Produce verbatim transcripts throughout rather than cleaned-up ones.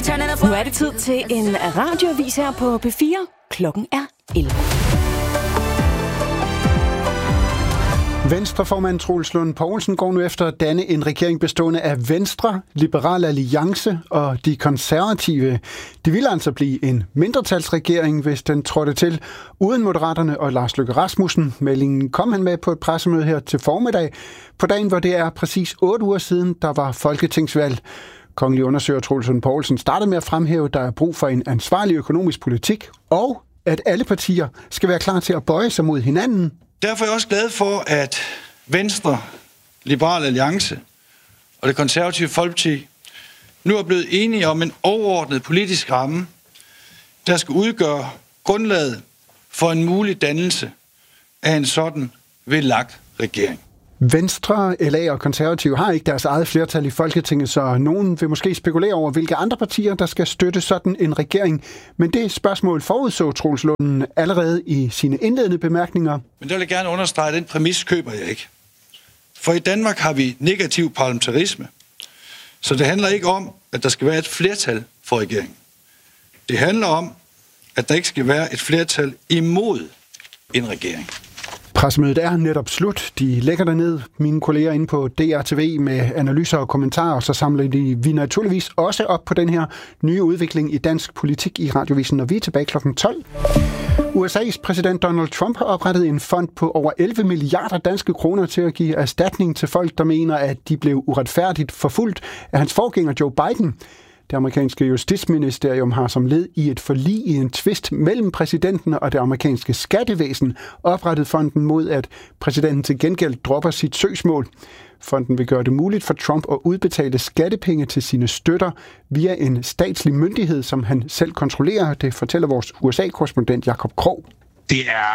Nu er det tid til en radioavis her på P fire. Klokken er elleve. Venstreformand Troels Lund Poulsen går nu efter at danne en regering bestående af Venstre, Liberal Alliance og de konservative. Det ville altså blive en mindretalsregering, hvis den trådte til uden Moderaterne og Lars Løkke Rasmussen. Meldingen kom han med på et pressemøde her til formiddag, på dagen hvor det er præcis otte uger siden, der var folketingsvalg. Kongelig undersøger Troels Lund Poulsen startede med at fremhæve, at der er brug for en ansvarlig økonomisk politik, og at alle partier skal være klar til at bøje sig mod hinanden. Derfor er jeg også glad for, at Venstre, Liberal Alliance og det konservative Folkeparti nu er blevet enige om en overordnet politisk ramme, der skal udgøre grundlaget for en mulig dannelse af en sådan vedlagt regering. Venstre, L A og konservative har ikke deres eget flertal i Folketinget, så nogen vil måske spekulere over, hvilke andre partier, der skal støtte sådan en regering. Men det spørgsmål forudså Troels Lund allerede i sine indledende bemærkninger. Men der vil jeg gerne understrege, at den præmis køber jeg ikke. For i Danmark har vi negativ parlamentarisme, så det handler ikke om, at der skal være et flertal for regeringen. Det handler om, at der ikke skal være et flertal imod en regering. Pressemødet er netop slut. De lægger derned, mine kolleger inde på D R T V med analyser og kommentarer, og så samler de vi naturligvis også op på den her nye udvikling i dansk politik i Radiovisen, når vi er tilbage klokken tolv. U S A's præsident Donald Trump har oprettet en fond på over elleve milliarder danske kroner til at give erstatning til folk, der mener, at de blev uretfærdigt forfulgt af hans forgænger Joe Biden. Det amerikanske justitsministerium har som led i et forlig i en tvist mellem præsidenten og det amerikanske skattevæsen oprettet fonden mod, at præsidenten til gengæld dropper sit søgsmål. Fonden vil gøre det muligt for Trump at udbetale skattepenge til sine støtter via en statslig myndighed, som han selv kontrollerer. Det fortæller vores U S A-korrespondent Jakob Krog. Det er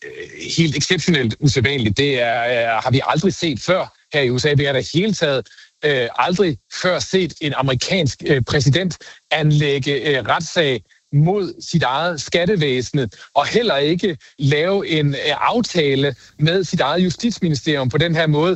helt exceptionelt usædvanligt. Det er, har vi aldrig set før her i U S A. Det er der hele taget øh, aldrig før set en amerikansk øh, præsident anlægge øh, retssag mod sit eget skattevæsen, og heller ikke lave en øh, aftale med sit eget justitsministerium på den her måde.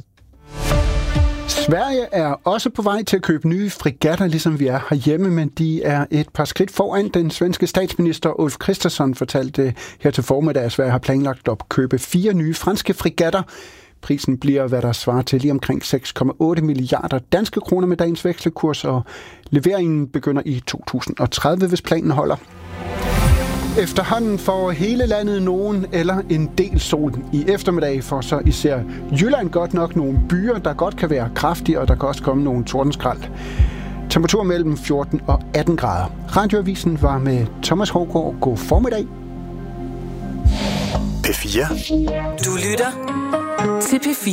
Sverige er også på vej til at købe nye fregatter, ligesom vi er herhjemme, men de er et par skridt foran. Den svenske statsminister Ulf Kristersson fortalte her til formiddag, at Sverige har planlagt at købe fire nye franske fregatter. Prisen bliver, hvad der svarer til lige omkring seks komma otte milliarder danske kroner med dagens vekselkurs, og leveringen begynder i to tusind og tredive, hvis planen holder. Efterhånden får hele landet nogen eller en del sol. I eftermiddag får så især Jylland godt nok nogle byer, der godt kan være kraftige, og der kan også komme nogle tordenskrald. Temperatur mellem fjorten og atten grader. Radioavisen var med Thomas Hågaard. God formiddag. P fire. Du lytter til P fire.